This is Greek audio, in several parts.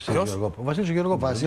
Ο Βασίλης ο Γεωργόπουλος.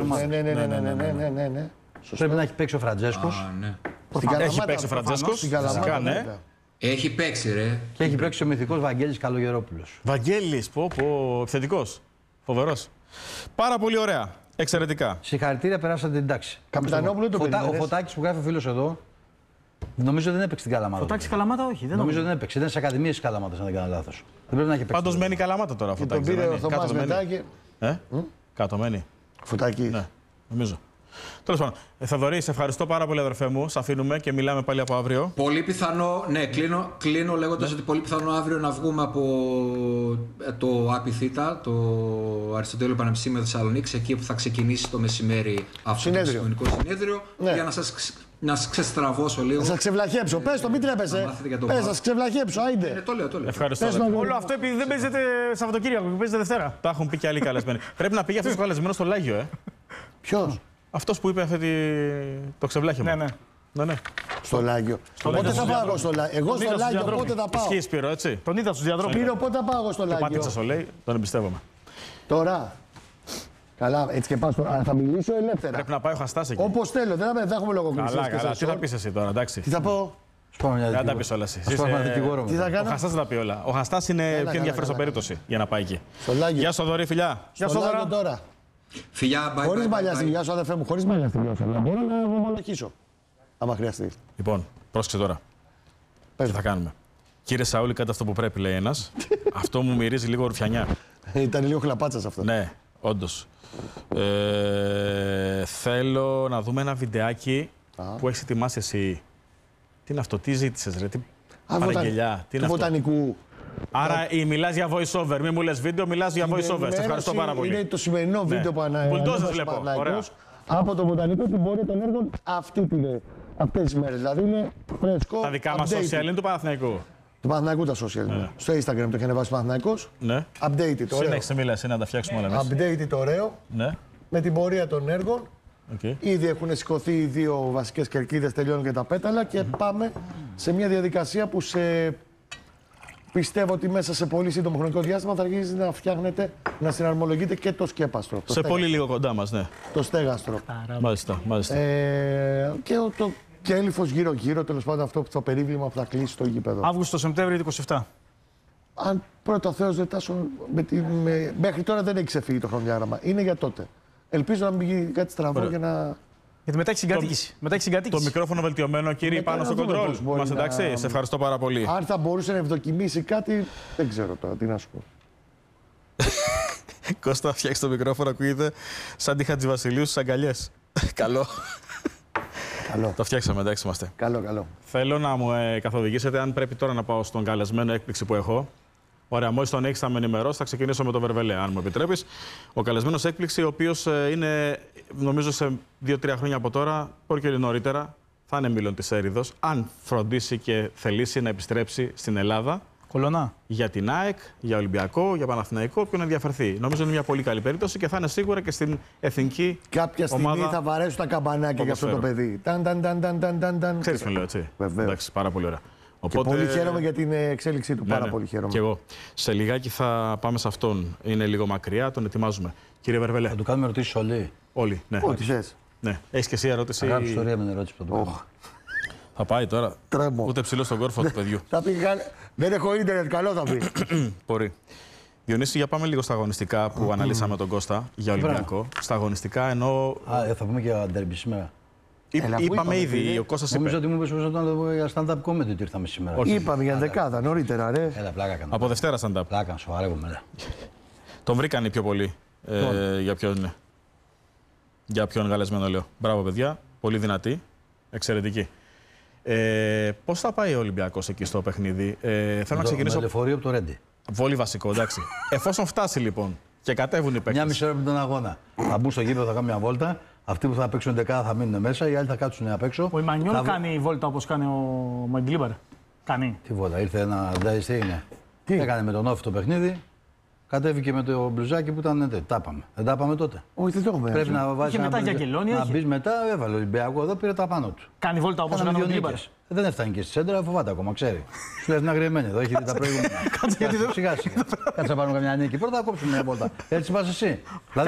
Ναι. Πρέπει να έχει παίξει ο Φραντζέσκος. Έχει παίξει ο Φραντζέσκος. Φυσικά, ναι. Έχει παίξει, ρε. Και έχει παίξει ο μυθικός Βαγγέλης Καλογερόπουλος. Βαγγέλης, επιθετικός. Φοβερός. Πάρα πολύ ωραία. Εξαιρετικά. Συγχαρητήρια, περάσατε την τάξη. Καπιτανόπουλο το Ο Φωτάκης που γράφει ο φίλος εδώ, νομίζω δεν έπαιξε την Καλαμάτα. Φωτάκης Καλαμάτα, όχι. Νομίζω δεν έπαιξε. Ήταν σε ακαδημίες της Καλαμάτας, αν δεν κάνω λάθος. Δεν πρέπει να έχει παίξει. Πάντως μένει Καλαμάτα τώρα αυτό. Τον πήρε ο Θωμάς μετά και... Κάτω μένει. Φωτάκη. Ναι, νομίζω. Τέλος πάντων, Θαδωρή, σε ευχαριστώ πάρα πολύ, αδερφέ μου. Σε αφήνουμε και μιλάμε πάλι από αύριο. Πολύ πιθανό, ναι, κλείνω λέγοντας ότι πολύ πιθανό αύριο να βγούμε από το ΑΠΙΘΙΤΑ, το Αριστοτέλειο Πανεπιστήμιο Θεσσαλονίκης, εκεί που θα ξεκινήσει το μεσημέρι αυτό το Συντονικό Συνέδριο, για να σας ξεστραβώσω λίγο. Να σας ξεβλαχέψω. Πες το, μην τρέπεσαι. Πες, να σας ξεβλαχέψω. Άιντε. Το λέω. Ευχαριστώ. Όλο αυτό επειδή δεν παίζετε Σαββατοκύριακο, παίζετε Δευτέρα. Τα έχουν πει και άλλοι καλεσμένοι. Πρέπει να πήγε αυτός ο καλεσμένος στο Λάγιο, Ποιος? Αυτός που είπε το ξεβλάχημα. Ναι. Στο Λάγιο. Πότε θα πάω στο Λάγιο? Εγώ στο Λάγιο πότε θα πάω? Ισχύει, Σπύρο, έτσι. Τον είδα στους διαδρόμους. Σπύρο, πότε θα πάω στο Λάγιο? Πάτηξα στο λέει, τον εμπιστεύομαι. Τώρα. Καλά, έτσι και πάω στο... Θα μιλήσω ελεύθερα. Πρέπει να πάει ο Χαστάς εκεί. Όπως θέλω, δεν θα έχουμε λογοκρισίες. Καλά. Τι θα πεις εσύ τώρα, εντάξει. Τι θα πω? Δεν τα πεις όλα εσύ. Τι θα κάνω? Ο Χαστάς δεν τα πει όλα. Ο Χαστάς είναι πιο ενδιαφέρουσα περίπτωση για να πάει εκεί. Στο Λάγιο. Γεια σου, Θοδωρή, φιλιά. Στο Λάγιο τώρα. Φιλιά, bye. Χωρίς μαλλιά στη γεια σου, αδερφέ μου, χωρίς μαλλιά στη γεια σου. Αλλά μπορώ να ομολογήσω. Άμα χρειαστεί. Λοιπόν, πρόσεξε τώρα. Τι θα κάνουμε? Κύριε Σαούλη, κάντε αυτό που πρέπει, λέει ένας. Αυτό μου μυρίζει λίγο ρουφιανιά. Ήταν λίγο χλαπάτσας αυτό. Ναι, όντως. Θέλω να δούμε ένα βιντεάκι που έχεις ετοιμάσει εσύ. Τι είναι αυτό, τι ζήτησες, ρε, τι παραγγελιά, τι είναι αυτό? Βοτανικού. Άρα μιλάς για voice over, μην μου λες βίντεο, μιλάς για voice over. Σε ευχαριστώ πάρα πολύ. Είναι το σημερινό βίντεο που ανέβασε από το Βοτανικό την πορεία των έργων αυτές τις μέρες. Δηλαδή είναι φρέσκο. Τα δικά μας social είναι του Παναθηναϊκού. Του Παναθηναϊκού τα social. Ναι. Στο Instagram το έχει ανεβάσει ο Παναθηναϊκός. Ναι. Updated, ωραίο. Συνέχισε, μίλα εσύ να τα φτιάξουμε όλα εμείς. Updated, ωραίο. Ναι. Με την πορεία των έργων. Okay. Ήδη έχουν σηκωθεί οι δύο βασικές κερκίδες, τελειώνουν και τα πέταλα και πάμε σε μια διαδικασία που πιστεύω ότι μέσα σε πολύ σύντομο χρονικό διάστημα θα αρχίσει να φτιάχνετε, να συναρμολογείτε και το σκέπαστρο. Σε πολύ λίγο κοντά μας, ναι. Το στέγαστρο. Μάλιστα. Και το κέλυφος γύρω-γύρω, τέλος πάντων αυτό το περίβλημα που θα κλείσει το γήπεδο. Αύγουστο-Σεπτέμβριο 27. Αν πρώτα ο Θεός δεν τάσω, μέχρι τώρα δεν έχει ξεφύγει το χρονοδιάγραμμα. Είναι για τότε. Ελπίζω να μην γίνει κάτι στραβό για να... Γιατί μετά έχει συγκατοίκηση. Το μικρόφωνο βελτιωμένο, κύριε, πάνω στο κοντρόλ. Είμαστε εντάξει, σε ευχαριστώ πάρα πολύ. Αν θα μπορούσε να ευδοκιμήσει κάτι, δεν ξέρω τώρα τι να σου πω. Κώστα, φτιάξει το μικρόφωνο, ακούγεται σαν τη Χατζηβασιλείου στις αγκαλιές. Καλό. Το φτιάξαμε, εντάξει είμαστε. Καλό. Θέλω να μου καθοδηγήσετε αν πρέπει τώρα να πάω στον καλεσμένο έκπληξη που έχω. Ωραία, μόλις τον έχεις θα με ενημερώσει, θα ξεκινήσω με τον Βερβελέ, αν μου επιτρέπεις. Ο καλεσμένος έκπληξη, ο οποίος είναι, νομίζω, σε 2-3 χρόνια από τώρα, μπορεί και νωρίτερα, θα είναι Μήλων της Έριδος, αν φροντίσει και θελήσει να επιστρέψει στην Ελλάδα. Κολονά. Για την ΑΕΚ, για Ολυμπιακό, για Παναθηναϊκό, όποιον ενδιαφερθεί. Νομίζω είναι μια πολύ καλή περίπτωση και θα είναι σίγουρα και στην εθνική. Κάποια στιγμή ομάδα θα βαρέσουν τα καμπανάκια για αυτό το παιδί. Ξέρεις τι λέω, έτσι. Βεβαίως. Εντάξει, πάρα πολύ ωραία. Οπότε... Και πολύ χαίρομαι για την εξέλιξή του. Πάρα πολύ χαίρομαι. Και εγώ. Σε λιγάκι θα πάμε σε αυτόν. Είναι λίγο μακριά, τον ετοιμάζουμε. Κύριε Βερβελέ. Θα του κάνουμε ερωτήσεις όλοι. Όλοι, ναι. Ό,τι θες. Ναι. Έχεις και εσύ ερώτηση. Αγάπη ιστορία με την ερώτηση που θα του κάνω. Θα πάει τώρα. Τρέμω. Ούτε ψηλό στον κόρφο του παιδιού. Θα πει, δεν έχω ίντερνετ, καλό θα πει. Μπορεί. Διονύση, για πάμε λίγο στα αγωνιστικά που αναλύσαμε τον Κώστα για Ολυμπιακό. Στα αγωνιστικά εννοώ. Θα πούμε και για ντέρμπι σήμερα. Είπαμε ήδη, ο Κώστας είπε. Νομίζω ότι μου είπες πως ήταν για stand-up comedy ότι ήρθαμε σήμερα. Είπαμε για δεκάδα, νωρίτερα, ρε. Έλα, πλάκα κάνω. Από Δευτέρα stand-up. Πλάκα, σοβαρεύομαι. Τον βρήκαν οι πιο πολλοί. Για ποιον είναι. Για ποιον καλεσμένο λέω. Μπράβο, παιδιά. Πολύ δυνατή. Εξαιρετική. Πώς θα πάει ο Ολυμπιακός εκεί στο παιχνίδι? Θέλω να ξεκινήσω. Με λεωφορείο από το Ρέντι. Βόλι βασικό, εντάξει. Εφόσον φτάσει λοιπόν και κατέβουν οι παίκτες. Μια μισή ώρα από τον αγώνα. Θα μπουν στο γήπεδο, θα κάνουν μια βόλτα. Αυτοί που θα παίξουν 11 θα μείνουν μέσα, οι άλλοι θα κάτσουν απ' έξω. Ο Ιμανιόλ κάνει βόλτα όπως κάνει ο Μαγκλίμπαρ. Κάνει. Τι βόλτα, ήρθε ένα ντάις, τι είναι. Έκανε με τον Όφη το παιχνίδι. Κατέβηκε με το μπλουζάκι που ήταν. Τα είπαμε. Δεν τα είπαμε τότε. Όχι, δεν το έχουμε. Πρέπει να βάζει. Είχε μετά για Αγγελόνι, να όχι. μπει μετά, έβαλε ο Ολυμπιακό εδώ, πήρε τα πάνω του. Κάνει βόλτα όπως Κάναμε έκανε ο δύο Γκίμπαρ. νίκες. Δεν έφτανε και στη σέντρα, φοβάται ακόμα, ξέρει. Σου λέει την αγριεμένη εδώ, έχει δει τα προηγούμενα. Σιγά σιγά. Κάτσε να πάρουμε καμιά νίκη. Πρώτα κόψουμε μια βόλτα. Έτσι πα εσύ.